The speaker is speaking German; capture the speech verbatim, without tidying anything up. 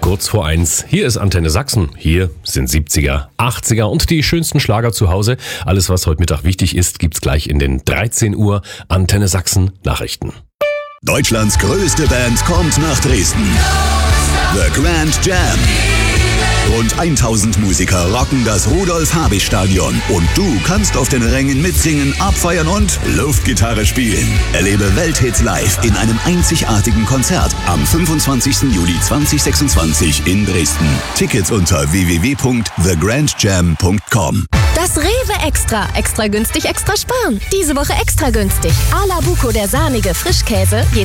kurz vor eins. Hier ist Antenne Sachsen. Hier sind siebziger, achtziger und die schönsten Schlager zu Hause. Alles, was heute Mittag wichtig ist, gibt's gleich in den dreizehn Uhr Antenne Sachsen Nachrichten. Deutschlands größte Band kommt nach Dresden. The Grand Jam. Rund tausend Musiker rocken das Rudolf-Habich-Stadion. Und du kannst auf den Rängen mitsingen, abfeiern und Luftgitarre spielen. Erlebe Welthits live in einem einzigartigen Konzert am fünfundzwanzigsten Juli zweitausendsechsundzwanzig in Dresden. Tickets unter w w w punkt the grand jam punkt com. Das Rewe Extra. Extra günstig, extra sparen. Diese Woche extra günstig. A la Buco, der sahnige Frischkäse.